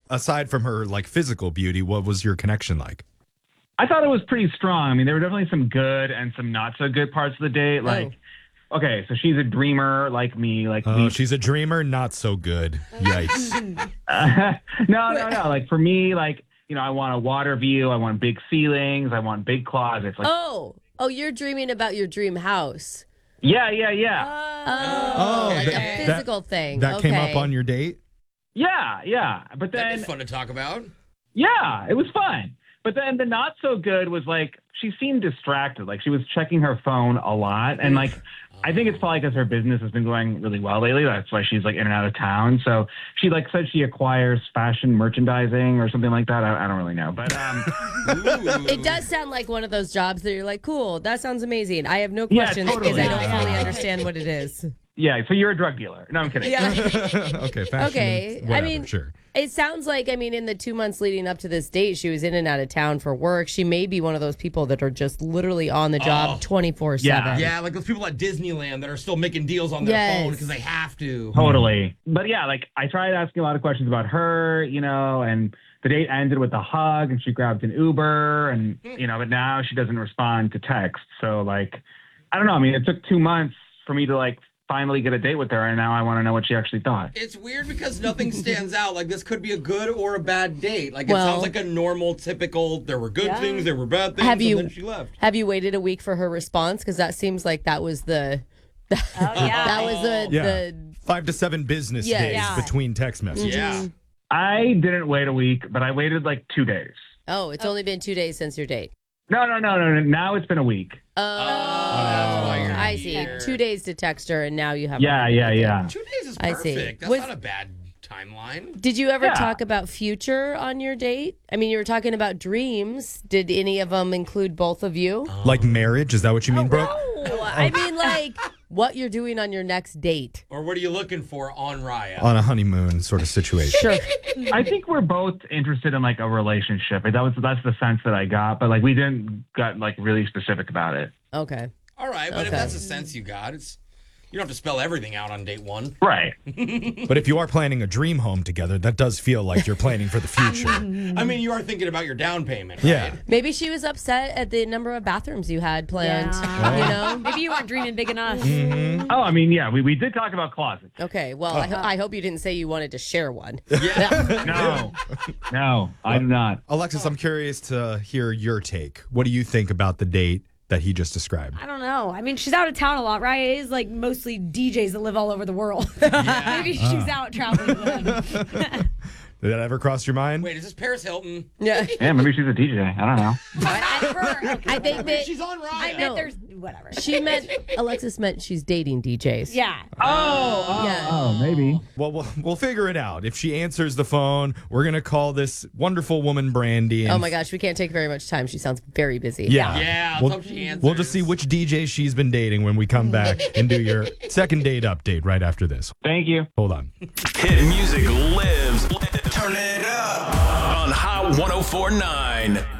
aside from her like physical beauty, what was your connection like? I thought it was pretty strong. I mean, there were definitely some good and some not so good parts of the date. Like, okay, so she's a dreamer like me. She's a dreamer, not so good. Yikes. No. Like for me, like, I want a water view. I want big ceilings. I want big closets. Like, oh, you're dreaming about your dream house. Yeah. Like a physical thing. That came up on your date? Yeah. But then That'd be fun to talk about. Yeah, it was fun. But then the not so good was like she seemed distracted. Like she was checking her phone a lot. And like I think it's probably because her business has been going really well lately. That's why she's like in and out of town. So she like said she acquires fashion merchandising or something like that. I don't really know. But it does sound like one of those jobs that you're like, cool, that sounds amazing. I have no questions because I don't fully understand what it is. Yeah, so you're a drug dealer. No, I'm kidding. Yeah. Okay, fashion. Okay. Whatever, I mean, sure. It sounds like, in the 2 months leading up to this date, she was in and out of town for work. She may be one of those people that are just literally on the job 24/7. Yeah, like those people at Disneyland that are still making deals on their phone because they have to. Totally. But yeah, like I tried asking a lot of questions about her, and the date ended with a hug and she grabbed an Uber and, but now she doesn't respond to text. So like, I don't know. I mean, it took 2 months for me to like finally get a date with her, and now I want to know what she actually thought. It's weird because nothing stands out. Like, this could be a good or a bad date. Like, it sounds like a normal, typical, there were good things, there were bad things, and then she left. Have you waited a week for her response? Because that seems like that was the... that was the 5 to 7 business days between text messages. Yeah. I didn't wait a week, but I waited like 2 days. Oh, it's only been 2 days since your date. No. Now it's been a week. That's why you're I see. here. 2 days to text her, and now you have... Yeah. 2 days is I perfect. see. That's not a bad timeline. Did you ever talk about future on your date? I mean, you were talking about dreams. Did any of them include both of you? Like marriage? Is that what you mean, Brooke? No, I mean like what you're doing on your next date. Or what are you looking for on Raya? On a honeymoon sort of situation. Sure. I think we're both interested in like a relationship. That's the sense that I got, but like we didn't got like really specific about it. Okay. All right, but if that's the sense you got, you don't have to spell everything out on date 1. Right. But if you are planning a dream home together, that does feel like you're planning for the future. I mean, you are thinking about your down payment, right? Yeah. Maybe she was upset at the number of bathrooms you had planned. Maybe you weren't dreaming big enough. Oh, I mean, yeah, we did talk about closets. Okay, well, I hope you didn't say you wanted to share one. No, I do not. Alexis, I'm curious to hear your take. What do you think about the date that he just described? I don't know. I mean, she's out of town a lot, right? It is like mostly DJs that live all over the world. Maybe she's out traveling with them. Did that ever cross your mind? Wait, is this Paris Hilton? Yeah. Yeah, maybe she's a DJ. I don't know. I think that She's on Raya. I meant there's whatever. Alexis meant she's dating DJs. Yeah. Oh, maybe. Well, we'll figure it out. If she answers the phone, we're going to call this wonderful woman Brandy. And Oh my gosh, we can't take very much time. She sounds very busy. Yeah, let's hope she answers. We'll just see which DJ she's been dating when we come back and do your second date update right after this. Thank you. Hold on. Hit music lives. Turn it up on Hot 104.9.